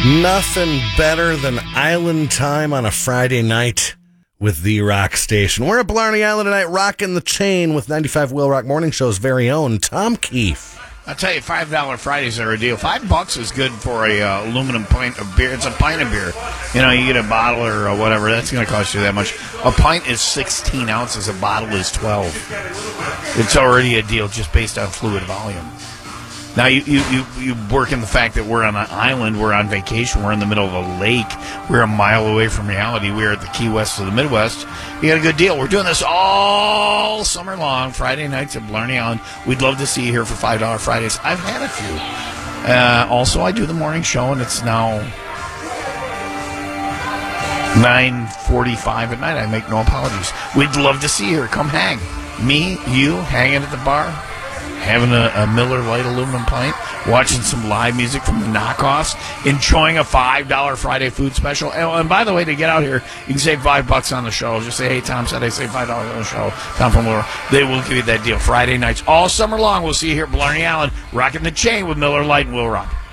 Nothing better than island time on a Friday night with the Rock Station. We're at Blarney Island tonight, rocking the chain with 95 Will Rock Morning Show's very own Tom Keefe. I'll tell you, $5 Fridays are a deal. $5 is good for a aluminum pint of beer. It's a pint of beer. You know, you get a bottle or whatever, that's going to cost you that much. A pint is 16 ounces. A bottle is 12. It's already a deal just based on fluid volume. Now, you work in the fact that we're on an island, we're on vacation, we're in the middle of a lake, we're a mile away from reality, we're at the Key West of the Midwest. You got a good deal. We're doing this all summer long, Friday nights at Blarney Island. We'd love to see you here for $5 Fridays. I've had a few. Also, I do the morning show, and it's now 9:45 at night. I make no apologies. We'd love to see you here. Come hang. Me, you, hanging at the bar, having a Miller Lite aluminum pint, watching some live music from the Knockoffs, enjoying a $5 Friday food special. And by the way, to get out here, you can save $5 on the show. Just say, hey, Tom said I saved $5 on the show. Tom from Miller. They will give you that deal Friday nights all summer long. We'll see you here at Blarney Island, rocking the chain with Miller Lite and Will Rock.